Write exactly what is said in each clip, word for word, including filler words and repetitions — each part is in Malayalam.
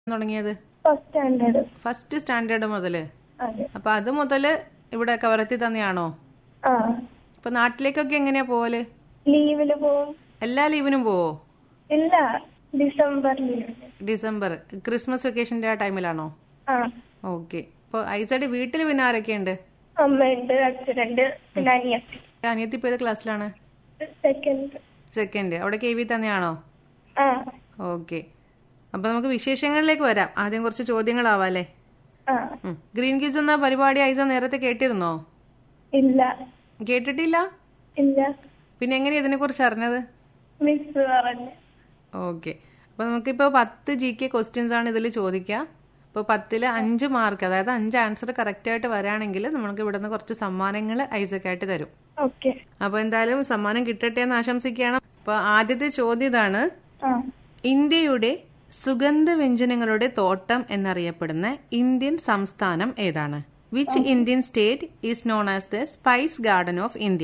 തുടങ്ങിയത്? First standard. ഫസ്റ്റ് സ്റ്റാൻഡേർഡ് മുതല്? അതെ. അപ്പൊ അത് മുതല് ഇവിടെ കവരത്തി തന്നെയാണോ? ആ. അപ്പൊ നാട്ടിലേക്കൊക്കെ എങ്ങനെയാ പോവല്? ലീവില് പോവും. എല്ലാ ലീവിനും പോവോ? ഇല്ല, ഡിസംബർ ലീവ്. ഡിസംബർ ക്രിസ്മസ് വെക്കേഷന്റെ ആ ടൈമിലാണോ? ആ. ഓക്കെ. അപ്പൊ ഐസയുടെ വീട്ടിൽ പിന്നെ ആരൊക്കെയുണ്ട്? അമ്മയുണ്ട്, അച്ഛനുണ്ട്, പിന്നെ അനിയത്തി. അനിയത്തി ഇപ്പൊ ഏത് ക്ലാസ്സിലാണ്? സെക്കൻഡ്. സെക്കൻഡ്. അവിടെ കെ വി തന്നെയാണോ? ആ. ഓക്കെ. അപ്പൊ നമുക്ക് വിശേഷങ്ങളിലേക്ക് വരാം. ആദ്യം കുറച്ച് ചോദ്യങ്ങളാവാല്ലേ? ആ. ഗ്രീൻ കിഡ്സ് എന്ന പരിപാടി ഐസ നേരത്തെ കേട്ടിരുന്നോ? ഇല്ല. കേട്ടിട്ടില്ല? ഇല്ല. പിന്നെ എങ്ങനെയാ ഇതിനെ കുറിച്ച് അറിഞ്ഞത്? മിസ് പറഞ്ഞു. ഓക്കെ. അപ്പൊ നമുക്കിപ്പോ പത്ത് ജി കെ ക്വസ്റ്റ്യൻസ് ആണ് ഇതിൽ ചോദിക്കുക. ഇപ്പൊ പത്തില് അഞ്ച് മാർക്ക്, അതായത് അഞ്ച് ആൻസർ കറക്റ്റ് ആയിട്ട് വരാണെങ്കിൽ നമുക്ക് ഇവിടുന്ന് കുറച്ച് സമ്മാനങ്ങൾ ഐസക്കായിട്ട് തരും. ഓക്കെ. അപ്പൊ എന്തായാലും സമ്മാനം കിട്ടട്ടെ എന്ന് ആശംസിക്കുകയാണ്. അപ്പൊ ആദ്യത്തെ ചോദ്യം ഇതാണ്. ആ. ഇന്ത്യയുടെ സുഗന്ധ വ്യഞ്ജനങ്ങളുടെ തോട്ടം എന്നറിയപ്പെടുന്ന ഇന്ത്യൻ സംസ്ഥാനം ഏതാണ്? Which Indian state is known as the spice garden of India?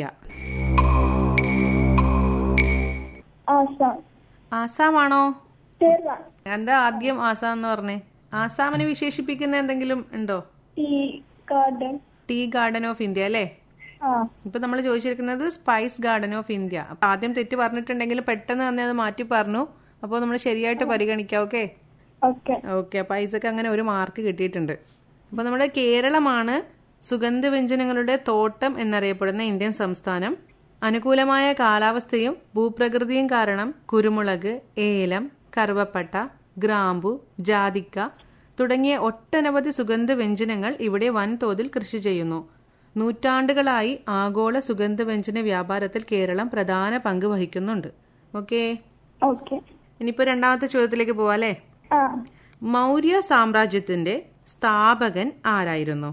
Assam. ആസാമാണോ? Kerala. എന്താ ആദ്യം ആസാം എന്ന് പറഞ്ഞേ? ആസാമിനെ വിശേഷിപ്പിക്കുന്ന എന്തെങ്കിലും ഉണ്ടോ? Tea garden. Tea garden of India അല്ലേ? ആ. ഇപ്പൊ നമ്മൾ ചോദിച്ചിരിക്കുന്നത് സ്പൈസ് ഗാർഡൻ ഓഫ് ഇന്ത്യ. അപ്പൊ ആദ്യം തെറ്റ് പറഞ്ഞിട്ടുണ്ടെങ്കിൽ പെട്ടെന്ന് തന്നെ അത് മാറ്റി പറഞ്ഞു. അപ്പോൾ നമ്മൾ ശരിയായിട്ട് പരിഗണിക്കാം. ഓക്കെ. ഓക്കെ. ഓക്കെ. അപ്പൊ ഐസക്ക് അങ്ങനെ ഒരു മാർക്ക് കിട്ടിയിട്ടുണ്ട്. അപ്പൊ നമ്മുടെ കേരളമാണ് സുഗന്ധവ്യഞ്ജനങ്ങളുടെ തോട്ടം എന്നറിയപ്പെടുന്ന ഇന്ത്യൻ സംസ്ഥാനം. അനുകൂലമായ കാലാവസ്ഥയും ഭൂപ്രകൃതിയും കാരണം കുരുമുളക്, ഏലം, കറുവപ്പട്ട, ഗ്രാമ്പു, ജാതിക്ക തുടങ്ങിയ ഒട്ടനവധി സുഗന്ധവ്യഞ്ജനങ്ങൾ ഇവിടെ വൻതോതിൽ കൃഷി ചെയ്യുന്നു. നൂറ്റാണ്ടുകളായി ആഗോള സുഗന്ധവ്യഞ്ജന വ്യാപാരത്തിൽ കേരളം പ്രധാന പങ്ക് വഹിക്കുന്നുണ്ട്. ഓക്കെ. ഓക്കെ. ഇനിയിപ്പോ രണ്ടാമത്തെ ചോദ്യത്തിലേക്ക് പോവാല്ലേ? ആ. മൗര്യ സാമ്രാജ്യത്തിന്റെ സ്ഥാപകൻ ആരായിരുന്നു?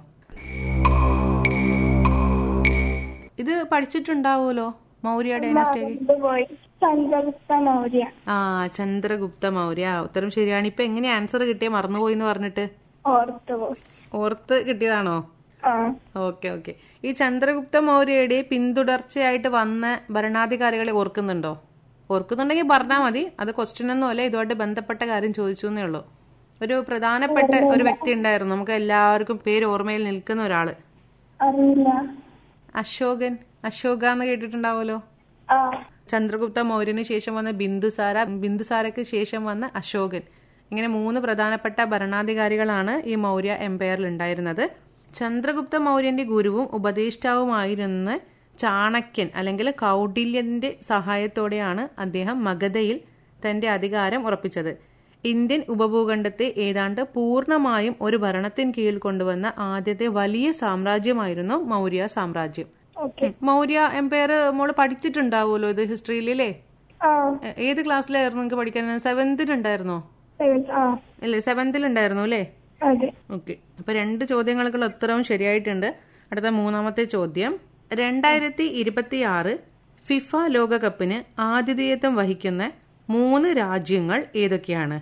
ഇത് പഠിച്ചിട്ടുണ്ടാവൂലോ, മൗര്യ ഡൈനാസ്റ്റി. പോയി. ചന്ദ്രഗുപ്ത മൗര്യ. ആ, ചന്ദ്രഗുപ്ത മൗര്യ. ഉത്തരം ശരിയാണ്. ഇപ്പൊ എങ്ങനെ ആൻസർ കിട്ടിയ മറന്നുപോയി എന്ന് പറഞ്ഞിട്ട്? ഓർത്ത് പോയി. ഓർത്ത് കിട്ടിയതാണോ? ആ. ഓക്കെ. ഓക്കെ. ഈ ചന്ദ്രഗുപ്ത മൗര്യയുടെ പിന്തുടർച്ചയായിട്ട് വന്ന ഭരണാധികാരികളെ ഓർക്കുന്നുണ്ടോ? ഓർക്കുന്നുണ്ടെങ്കിൽ പറഞ്ഞാൽ മതി. അത് ക്വസ്റ്റ്യൻ ഒന്നും അല്ല, ഇതുമായിട്ട് ബന്ധപ്പെട്ട കാര്യം ചോദിച്ചു എന്നേ ഉള്ളൂ. ഒരു പ്രധാനപ്പെട്ട ഒരു വ്യക്തി ഉണ്ടായിരുന്നു, നമുക്ക് എല്ലാവർക്കും പേര് ഓർമ്മയിൽ നിൽക്കുന്ന ഒരാള്. അറിയില്ല. അശോകൻ. അശോക എന്ന് കേട്ടിട്ടുണ്ടാവുമല്ലോ. ആ. ചന്ദ്രഗുപ്ത മൗര്യന് ശേഷം വന്ന ബിന്ദുസാര, ബിന്ദുസാരക്ക് ശേഷം വന്ന അശോകൻ. ഇങ്ങനെ മൂന്ന് പ്രധാനപ്പെട്ട ഭരണാധികാരികളാണ് ഈ മൗര്യ എംപയറിൽ ഉണ്ടായിരുന്നത്. ചന്ദ്രഗുപ്ത മൗര്യന്റെ ഗുരുവും ഉപദേഷ്ടാവുമായിരുന്ന ചാണക്യൻ അല്ലെങ്കിൽ കൗടില്യന്റെ സഹായത്തോടെയാണ് അദ്ദേഹം മഗധയിൽ തന്റെ അധികാരം ഉറപ്പിച്ചത്. ഇന്ത്യൻ ഉപഭൂഖണ്ഡത്തെ ഏതാണ്ട് പൂർണ്ണമായും ഒരു ഭരണത്തിന് കീഴിൽ കൊണ്ടുവന്ന ആദ്യത്തെ വലിയ സാമ്രാജ്യമായിരുന്നു മൗര്യ സാമ്രാജ്യം. മൗര്യ എംപയർ മോള് പഠിച്ചിട്ടുണ്ടാവുമല്ലോ ഇത് ഹിസ്റ്ററിയിലല്ലേ? ഏത് ക്ലാസ്സിലായിരുന്നു നിങ്ങൾക്ക് പഠിക്കാൻ? സെവന്തിലുണ്ടായിരുന്നോ? അല്ലേ, സെവന്തിലുണ്ടായിരുന്നു അല്ലേ? ഓക്കെ. അപ്പൊ രണ്ട് ചോദ്യങ്ങൾക്കുള്ള ഉത്തരവും ശരിയായിട്ടുണ്ട്. അടുത്ത മൂന്നാമത്തെ ചോദ്യം. രണ്ടായിരത്തി ഇരുപത്തി ആറ് ഫിഫ ലോകകപ്പിന് ആതിഥേയത്വം വഹിക്കുന്ന മൂന്ന് രാജ്യങ്ങൾ ഏതൊക്കെയാണ്?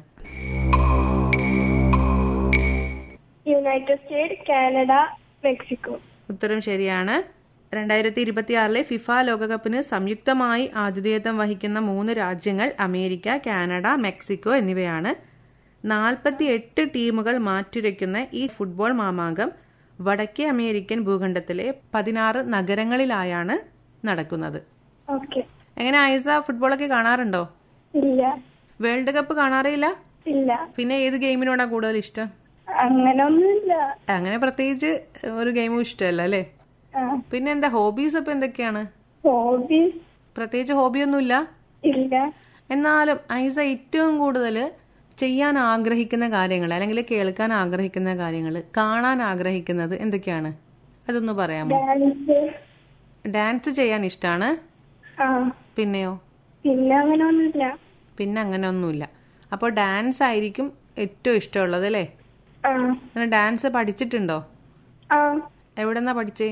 United States, Canada, Mexico. ഉത്തരം ശരിയാണ്. രണ്ടായിരത്തി ഇരുപത്തി ആറിലെ ഫിഫ ലോകകപ്പിന് സംയുക്തമായി ആതിഥേയത്വം വഹിക്കുന്ന മൂന്ന് രാജ്യങ്ങൾ അമേരിക്ക, കാനഡ, മെക്സിക്കോ എന്നിവയാണ്. നാൽപ്പത്തി എട്ട് ടീമുകൾ മാറ്റുരയ്ക്കുന്ന ഈ ഫുട്ബോൾ മാമാങ്കം വടക്കേ അമേരിക്കൻ ഭൂഖണ്ഡത്തിലെ പതിനാറ് നഗരങ്ങളിലായാണ് നടക്കുന്നത്. എങ്ങനെ ഐസ, ഫുട്ബോളൊക്കെ കാണാറുണ്ടോ? ഇല്ല. വേൾഡ് കപ്പ് കാണാറില്ല? ഇല്ല. പിന്നെ ഏത് ഗെയിമിനോടാ കൂടുതൽ ഇഷ്ടം? അങ്ങനൊന്നുമില്ല. അങ്ങനെ പ്രത്യേകിച്ച് ഒരു ഗെയിമും ഇഷ്ടമല്ല അല്ലേ? പിന്നെ എന്താ ഹോബീസ്? അപ്പൊ എന്തൊക്കെയാണ്? ഹോബീസ് പ്രത്യേകിച്ച് ഹോബിയൊന്നുമില്ല. ഇല്ല. എന്നാലും ഐസ ഏറ്റവും കൂടുതൽ ചെയ്യാൻ ആഗ്രഹിക്കുന്ന കാര്യങ്ങൾ അല്ലെങ്കിൽ കേൾക്കാൻ ആഗ്രഹിക്കുന്ന കാര്യങ്ങൾ, കാണാൻ ആഗ്രഹിക്കുന്നത് എന്തൊക്കെയാണ്? അതൊന്ന് പറയാമോ? ഡാൻസ് ചെയ്യാൻ ഇഷ്ടാണ്. പിന്നെയോ? പിന്നെ അങ്ങനെ ഒന്നുമില്ല. പിന്നെ അങ്ങനെ ഒന്നുമില്ല. അപ്പൊ ഡാൻസ് ആയിരിക്കും ഏറ്റവും ഇഷ്ടമുള്ളത് അല്ലേ? ഡാൻസ് പഠിച്ചിട്ടുണ്ടോ? എവിടെന്നാ പഠിച്ചേ?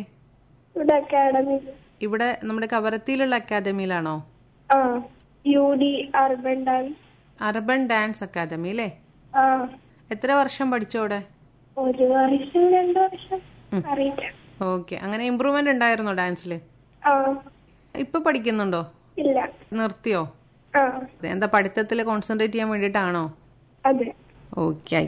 ഇവിടെ നമ്മുടെ കവരത്തിയിലുള്ള അക്കാദമിയിലാണോ? Urban dance. Urban dance academy അല്ലേ? എത്ര വർഷം പഠിച്ചോടെ? ഒരു വർഷം രണ്ടു വർഷം. ഓക്കെ. അങ്ങനെ ഇമ്പ്രൂവ്മെന്റ് ഉണ്ടായിരുന്നോ ഡാൻസില്? ഇപ്പൊ പഠിക്കുന്നുണ്ടോ? ഇല്ല. നിർത്തിയോ? എന്താ പഠിത്തത്തിൽ കോൺസെൻട്രേറ്റ് ചെയ്യാൻ വേണ്ടിട്ടാണോ? അതെ. ഓക്കെ.